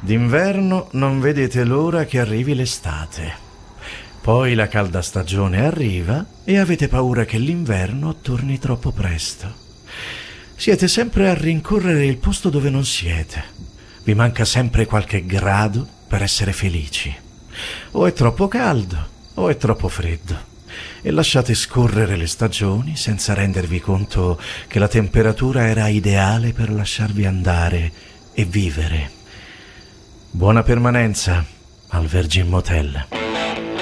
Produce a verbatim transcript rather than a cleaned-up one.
D'inverno non vedete l'ora che arrivi l'estate. Poi la calda stagione arriva e avete paura che l'inverno torni troppo presto. Siete sempre a rincorrere il posto dove non siete. Vi manca sempre qualche grado per essere felici. O è troppo caldo o è troppo freddo. E lasciate scorrere le stagioni senza rendervi conto che la temperatura era ideale per lasciarvi andare e vivere. Buona permanenza al Virgin Motel.